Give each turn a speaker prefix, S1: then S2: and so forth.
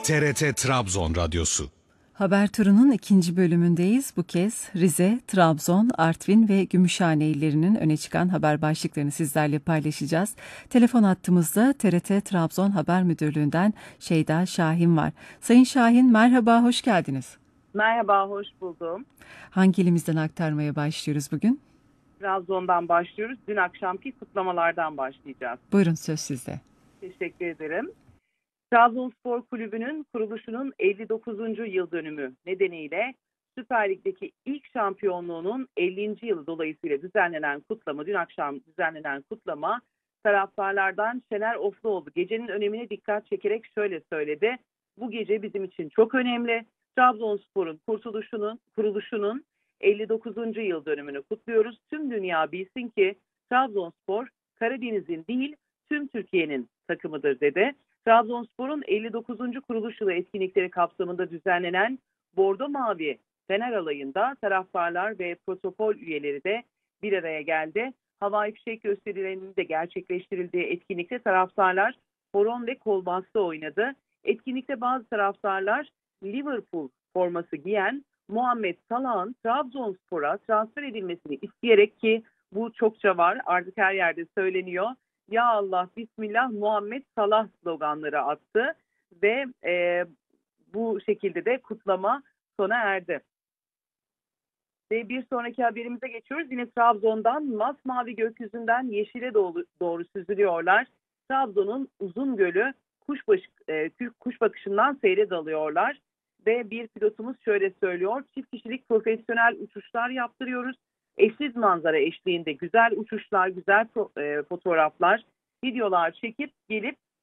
S1: TRT Trabzon Radyosu.
S2: Haber turunun ikinci bölümündeyiz. Bu kez Rize, Trabzon, Artvin ve Gümüşhane illerinin öne çıkan haber başlıklarını sizlerle paylaşacağız. Telefon hattımızda TRT Trabzon Haber Müdürlüğü'nden Şeyda Şahin var. Sayın Şahin, merhaba, hoş geldiniz.
S3: Merhaba, hoş buldum.
S2: Hangi ilimizden aktarmaya başlıyoruz bugün?
S3: Trabzon'dan başlıyoruz. Dün akşamki kutlamalardan başlayacağız.
S2: Buyurun, söz sizde.
S3: Teşekkür ederim. Trabzonspor Kulübü'nün kuruluşunun 59. yıl dönümü nedeniyle Süper Lig'deki ilk şampiyonluğunun 50. yılı dolayısıyla dün akşam düzenlenen kutlama taraftarlardan Şener Ofluoğlu gecenin önemine dikkat çekerek şöyle söyledi. Bu gece bizim için çok önemli. Trabzonspor'un kuruluşunun 59. yıl dönümünü kutluyoruz. Tüm dünya bilsin ki Trabzonspor Karadeniz'in değil tüm Türkiye'nin takımıdır dedi. Trabzonspor'un 59. kuruluş yılı etkinlikleri kapsamında düzenlenen Bordo Mavi Fener Alayı'nda taraftarlar ve protokol üyeleri de bir araya geldi. Havai fişek gösterilerinin de gerçekleştirildiği etkinlikte taraftarlar horon ve kolbasta oynadı. Etkinlikte bazı taraftarlar Liverpool forması giyen Muhammed Salah'ın Trabzonspor'a transfer edilmesini isteyerek, ki bu çokça var, artık her yerde söyleniyor, ya Allah, Bismillah, Muhammed Salah sloganları attı ve bu şekilde de kutlama sona erdi. Ve bir sonraki haberimize geçiyoruz. Yine Trabzon'dan masmavi gökyüzünden yeşile doğru süzülüyorlar. Trabzon'un Uzungölü kuş bakışından seyre dalıyorlar. Ve bir pilotumuz şöyle söylüyor. Çift kişilik profesyonel uçuşlar yaptırıyoruz. Eşsiz manzara eşliğinde güzel uçuşlar, güzel fotoğraflar, videolar çekip gelip